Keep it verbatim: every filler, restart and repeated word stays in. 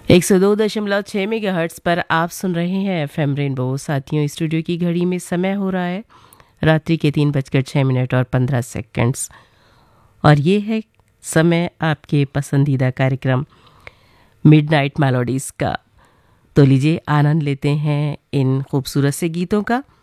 एक सौ दो दशमलव छः मेगाहर्ट्ज़ पर आप सुन रहे हैं एफएम रेनबो। साथियों, स्टूडियो की घड़ी में समय हो रहा है रात्रि के तीन बजकर छः मिनट और पंद्रह सेकंड्स, और ये है समय आपके पसंदीदा कार्यक्रम मिडनाइट मेलोडीज़ का। तो लीजिए आनंद लेते हैं इन खूबसूरत से गीतों का।